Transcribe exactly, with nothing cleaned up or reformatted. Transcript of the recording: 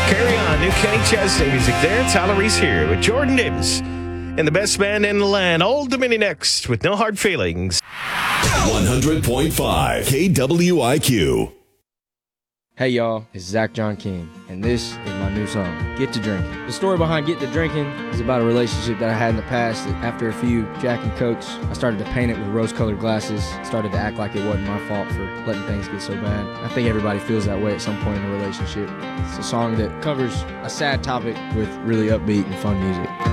Carry on. New Kenny Chesney music there. Tyler Reese here with Jordan Davis and the best band in the land. Old Dominion next with No Hard Feelings. one hundred point five K W I Q. Hey y'all, it's Zach John King, and this is my new song, Get to Drinking. The story behind Get to Drinking is about a relationship that I had in the past. That after a few Jack and Cokes, I started to paint it with rose-colored glasses, started to act like it wasn't my fault for letting things get so bad. I think everybody feels that way at some point in a relationship. It's a song that covers a sad topic with really upbeat and fun music.